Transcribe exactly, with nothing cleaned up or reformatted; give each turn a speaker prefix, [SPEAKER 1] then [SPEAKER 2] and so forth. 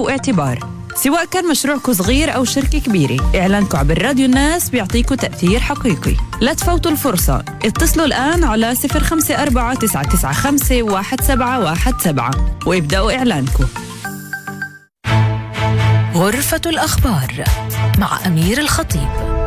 [SPEAKER 1] واعتبار. سواء كان مشروعكم صغير أو شركة كبيرة، إعلانكم عبر راديو الناس بيعطيكم تأثير حقيقي. لا تفوتوا الفرصة، اتصلوا الآن على صفر خمسة أربعة تسعة تسعة خمسة واحد سبعة واحد سبعة وابدأوا إعلانكم.
[SPEAKER 2] غرفة الأخبار مع أمير الخطيب.